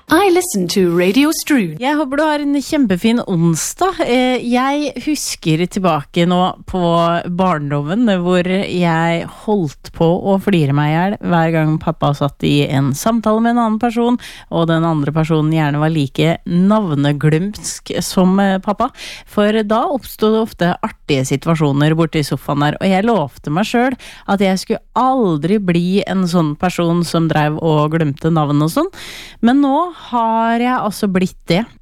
I listen to Radio Strood. Jeg håper du har en kjempefin onsdag. Jeg husker tilbake nå på barndommen hvor jeg holdt på å flire meg ihjel hver gang pappa satt i en samtale med en annen person, og den andre personen gjerne var like navneglømsk som pappa. For da oppstod det ofte artige situasjoner borte i sofaen der, og jeg lovte meg selv at jeg skulle aldri bli en sånn person som drev og glemte navn og sånn. Men nå har jeg altså blitt det.